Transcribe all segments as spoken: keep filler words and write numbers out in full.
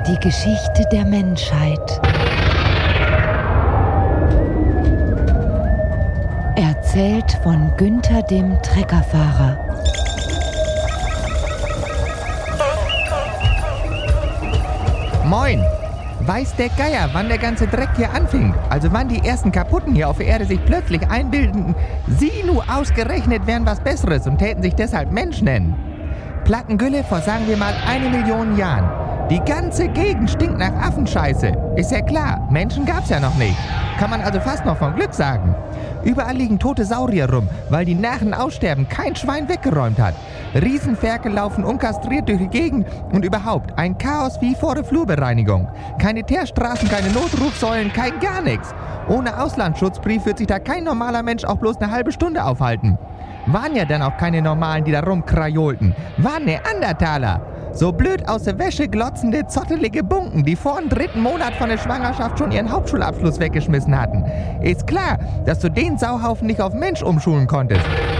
Die Geschichte der Menschheit. Erzählt von Günther dem Treckerfahrer. Moin! Weiß der Geier, wann der ganze Dreck hier anfing? Also wann die ersten Kaputten hier auf der Erde sich plötzlich einbildeten, sie nur ausgerechnet wären was Besseres und täten sich deshalb Mensch nennen. Plattengülle vor, sagen wir mal, eine Million Jahren. Die ganze Gegend stinkt nach Affenscheiße. Ist ja klar, Menschen gab's ja noch nicht. Kann man also fast noch vom Glück sagen. Überall liegen tote Saurier rum, weil die Narren aussterben, kein Schwein weggeräumt hat. Riesenferkel laufen unkastriert durch die Gegend und überhaupt ein Chaos wie vor der Flurbereinigung. Keine Teerstraßen, keine Notrufsäulen, kein gar nichts. Ohne Auslandsschutzbrief wird sich da kein normaler Mensch auch bloß eine halbe Stunde aufhalten. Waren ja dann auch keine Normalen, die da rumkrajolten. Waren Neandertaler. So blöd aus der Wäsche glotzende, zottelige Bunken, die vor dem dritten Monat von der Schwangerschaft schon ihren Hauptschulabschluss weggeschmissen hatten. Ist klar, dass du den Sauhaufen nicht auf Mensch umschulen konntest.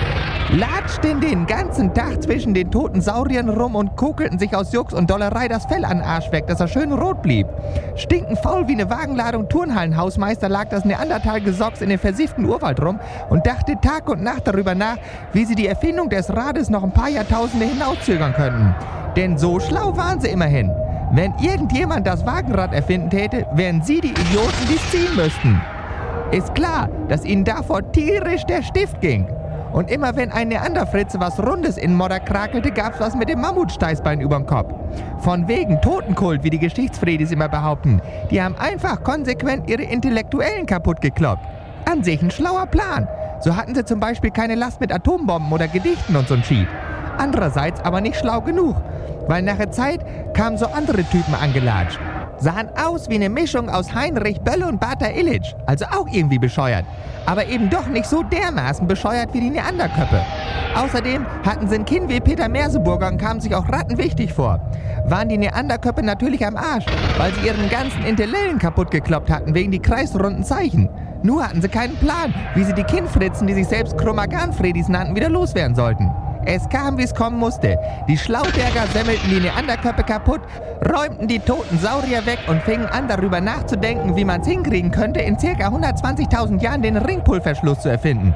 Latschten den ganzen Tag zwischen den toten Sauriern rum und kokelten sich aus Jux und Dollerei das Fell an den Arsch weg, dass er schön rot blieb. Stinkenfaul wie eine Wagenladung Turnhallenhausmeister lag das Neandertal-Gesocks in dem versifften Urwald rum und dachte Tag und Nacht darüber nach, wie sie die Erfindung des Rades noch ein paar Jahrtausende hinauszögern könnten. Denn so schlau waren sie immerhin. Wenn irgendjemand das Wagenrad erfinden täte, wären sie die Idioten, die es ziehen müssten. Ist klar, dass ihnen davor tierisch der Stift ging. Und immer wenn ein Neanderfritze was Rundes in Modder krakelte, gab's was mit dem Mammutsteißbein überm Kopf. Von wegen Totenkult, wie die Geschichtsfredis immer behaupten. Die haben einfach konsequent ihre Intellektuellen kaputt gekloppt. An sich ein schlauer Plan. So hatten sie zum Beispiel keine Last mit Atombomben oder Gedichten und so'n Shit. Andererseits aber nicht schlau genug, weil nach der Zeit kamen so andere Typen angelatscht. Sahen aus wie eine Mischung aus Heinrich Böll und Bata Illich, also auch irgendwie bescheuert. Aber eben doch nicht so dermaßen bescheuert wie die Neanderköppe. Außerdem hatten sie ein Kinn wie Peter Merseburger und kamen sich auch rattenwichtig vor. Waren die Neanderköppe natürlich am Arsch, weil sie ihren ganzen Intellellen kaputt gekloppt hatten wegen die kreisrunden Zeichen. Nur hatten sie keinen Plan, wie sie die Kinnfritzen, die sich selbst Chromagan-Fredis nannten, wieder loswerden sollten. Es kam, wie es kommen musste. Die Schlauberger semmelten die Neanderköppe kaputt, räumten die toten Saurier weg und fingen an, darüber nachzudenken, wie man es hinkriegen könnte, in ca. hundertzwanzigtausend Jahren den Ringpulverschluss zu erfinden.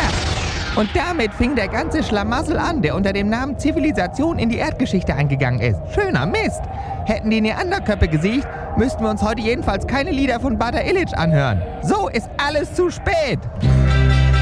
Ja, und damit fing der ganze Schlamassel an, der unter dem Namen Zivilisation in die Erdgeschichte eingegangen ist. Schöner Mist. Hätten die Neanderköppe gesiegt, müssten wir uns heute jedenfalls keine Lieder von Bata Illich anhören. So ist alles zu spät.